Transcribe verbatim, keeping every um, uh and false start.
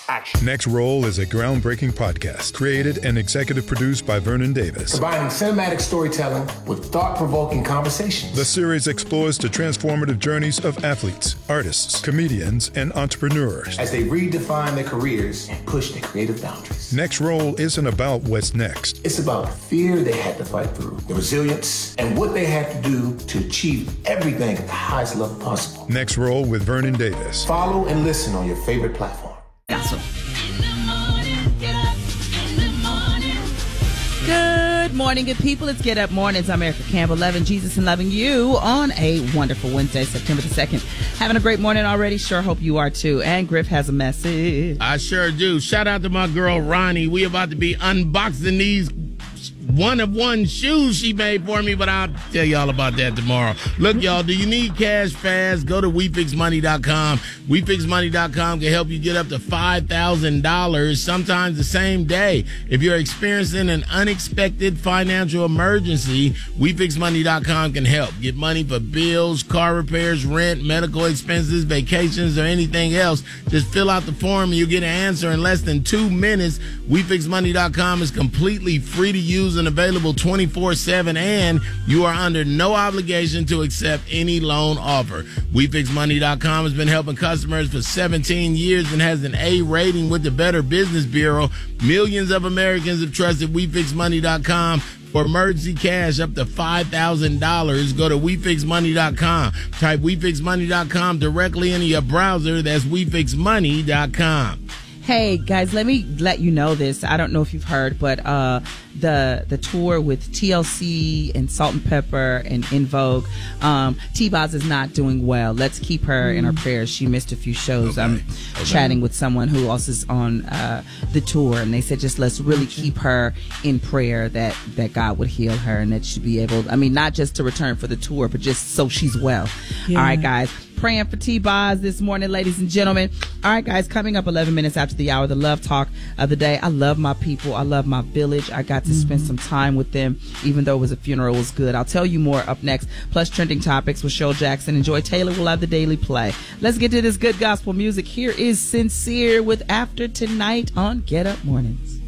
Action. Next Roll is a groundbreaking podcast created and executive produced by Vernon Davis. Combining cinematic storytelling with thought-provoking conversations. The series explores the transformative journeys of athletes, artists, comedians, and entrepreneurs as they redefine their careers and push their creative boundaries. Next Roll isn't about what's next. It's about the fear they had to fight through, the resilience, and what they had to do to achieve everything at the highest level possible. Next Roll with Vernon Davis. Follow and listen on your favorite platform. Awesome. Good morning, good people. It's Get Up Mornings. I'm Erica Campbell, loving Jesus and loving you on a wonderful Wednesday, September the second. Having a great morning already. Sure hope you are too. And Griff has a message. I sure do. Shout out to my girl Ronnie. We about to be unboxing these one of one shoes she made for me, but I'll tell y'all about that tomorrow. Look, y'all, do you need cash fast? Go to we fix money dot com. we fix money dot com can help you get up to five thousand dollars, sometimes the same day. If you're experiencing an unexpected financial emergency, we fix money dot com can help. Get money for bills, car repairs, rent, medical expenses, vacations, or anything else. Just fill out the form and you'll get an answer in less than two minutes. we fix money dot com is completely free to use and available twenty-four seven, and you are under no obligation to accept any loan offer. we fix money dot com has been helping customers for seventeen years and has an A rating with the Better Business Bureau. Millions of Americans have trusted we fix money dot com for emergency cash up to five thousand dollars. Go to we fix money dot com. Type we fix money dot com directly into your browser. That's we fix money dot com. Hey guys, let me let you know this. I don't know if you've heard, but uh, the the tour with T L C and Salt and Pepper and In Vogue, um, T-Boz is not doing well. Let's keep her mm. in our prayers. She missed a few shows. Okay. I'm okay. chatting with someone who else is on uh, the tour, and they said just let's really keep her in prayer that that God would heal her and that she'd be able. I mean, not just to return for the tour, but just so she's well. Yeah. All right, guys. Praying for T-Boz this morning, ladies and gentlemen. All right, guys, coming up eleven minutes after the hour, the love talk of the day. I love my people. I love my village. I got to mm-hmm. spend some time with them, even though it was a funeral. It was good. I'll tell you more up next. Plus, trending topics with Cheryl Jackson. And Joy Taylor will have the daily play. Let's get to this good gospel music. Here is Sincere with After Tonight on Get Up Mornings.